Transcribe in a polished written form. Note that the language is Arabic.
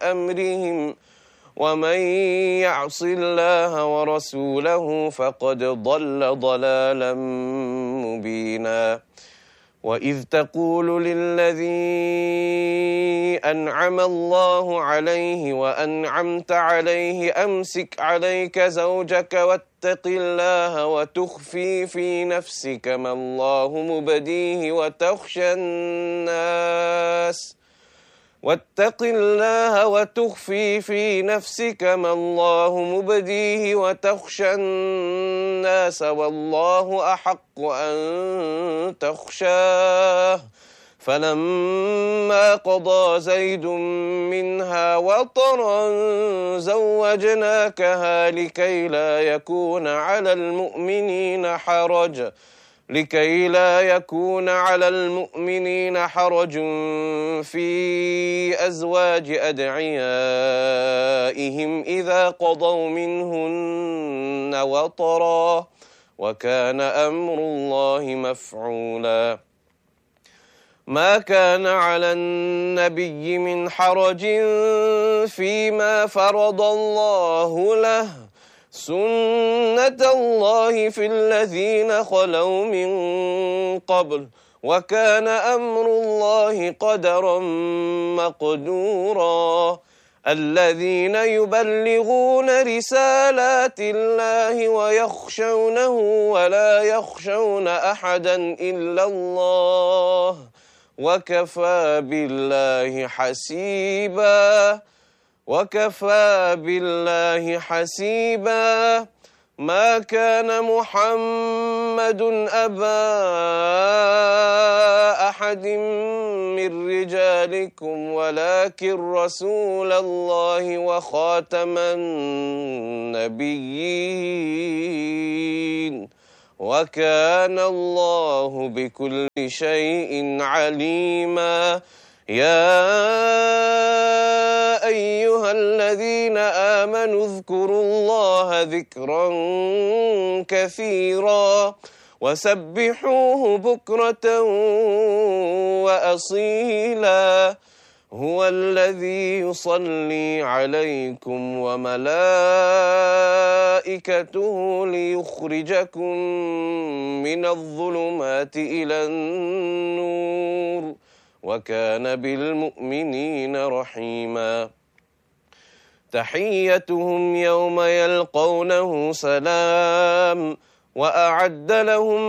أمرهم ومن يعص الله ورسوله فقد ضل ضلالا مبينا وإذ تقول للذي أنعم الله عليه وأنعمت عليه أمسك عليك زوجك واتق الله وتخفي في نفسك ما الله مبديه وتخشى الناس واتق الله وتخفي في نفسك ما الله مبديه وتخشى الناس والله أحق أن تخشاه فلما قضى زيد منها وطرا زوجناكها لكي لا يكون على المؤمنين حرج في أزواج أدعيائهم إذا قضوا منهن وطرا وكان أمر الله مفعولا ما كان على النبي من حرج فيما فرض الله له سنة الله في الذين خلوا من قبل وكان أمر الله قدرا مقدورا الذين يبلغون رسالات الله ويخشونه ولا يخشون أحدا إلا الله وكفى بالله حسيبا ما كان محمد أبا أحد من رجالكم ولكن رسول الله وخاتم النبيين وكان الله بكل شيء عليما يا أيها الذين آمنوا اذكروا الله ذكرا كثيرا وسبحوه بكرة وأصيلا هو الذي يصلي عليكم وملائكته ليخرجكم من الظلمات إلى النور وكان بالمؤمنين رحيما تحيتهم يوم يلقونه سلام وأعد لهم